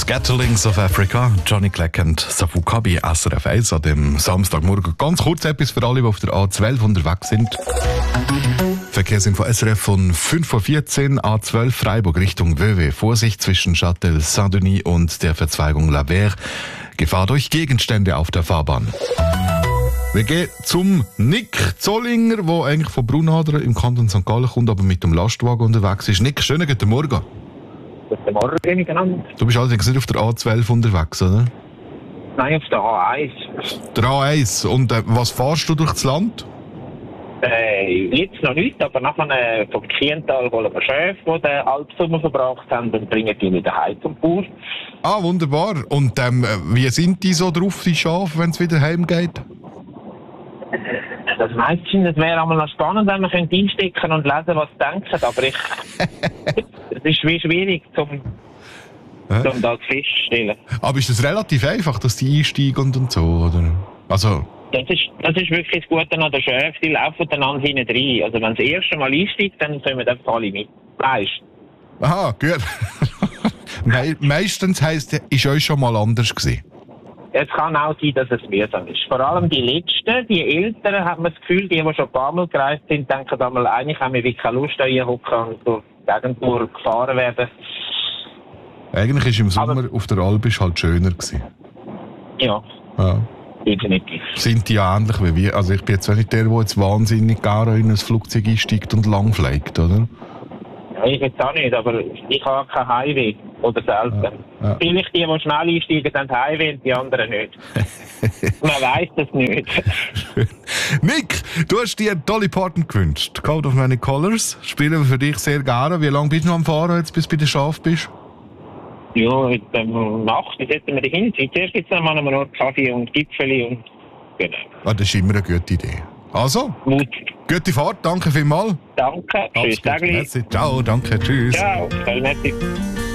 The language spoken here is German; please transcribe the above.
Scatterlings of Africa, Johnny Clegg und Safu Kabi, SRF 1 an dem Samstagmorgen. Ganz kurz etwas für alle, die auf der A12 unterwegs sind. Verkehrsinfo SRF von 5:14 Uhr, A12 Freiburg Richtung Vevey. Vorsicht zwischen Châtel Saint-Denis und der Verzweigung La Verre. Gefahr durch Gegenstände auf der Fahrbahn. Wir gehen zum Nick Zollinger, der eigentlich von Brunadern im Kanton St. Gallen kommt, aber mit dem Lastwagen unterwegs ist. Nick, schönen guten Morgen. Guten Morgen miteinander. Du bist allerdings nicht auf der A12 unterwegs, oder? Nein, auf der A1. Der A1. Und was fahrst du durch das Land? Jetzt noch nicht, aber nachher vom Kiental holen wir Schäfe, die den Alpsommer verbracht haben, und bringen die wieder heim zum Bauer. Ah, wunderbar. Und wie sind die so drauf, die Schafe, wenn es wieder heimgeht? Das meistens, das wäre einmal noch spannend, wenn man einstecken und lesen, was sie denken, aber es ist schwierig, um das feststellen. Aber ist das relativ einfach, dass die einsteigen und so, oder? Also... Das ist wirklich das Gute an der Schäfe, die laufen dann an hinten rein. Also wenn sie das erste Mal einsteigt, dann kommen dann alle mit. Weißt du? Aha, gut. Meistens heisst es, ist euch schon mal anders gewesen. Es kann auch sein, dass es mühsam ist. Vor allem die Letzten, die Älteren, hat man das Gefühl, die schon ein paar Mal gereist sind, denken einmal, eigentlich haben wir wirklich keine Lust, da hinhocken und durch die Gegend gefahren werden. Eigentlich ist im Sommer auf der Alp halt schöner gewesen. Ja. Definitiv. Sind die ja ähnlich wie wir? Also ich bin jetzt auch nicht der jetzt wahnsinnig gerne in ein Flugzeug einsteigt und lang fliegt, oder? Ja, ich jetzt auch nicht, aber ich habe kein Heimweh. Oder selten. Ja. Vielleicht die schnell einsteigen, haben Heimweh und die anderen nicht. Man weiss das nicht. Nick, du hast dir Dolly Parton gewünscht. Code of Many Colors. Spielen wir für dich sehr gerne. Wie lange bist du noch am Fahren, jetzt, bis du bei der Schaf bist? Ja, heute Nacht setzen wir die hin. Zuerst gibt es einmal noch Kaffee und Gipfeli und genau. Ah, das ist immer eine gute Idee. Also, gute Fahrt, danke vielmals. Danke, tschüss. Ciao, danke, tschüss. Ciao, merci.